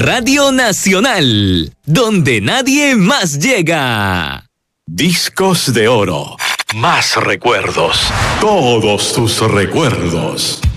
Radio Nacional, donde nadie más llega. Discos de oro. Más recuerdos. Todos tus recuerdos.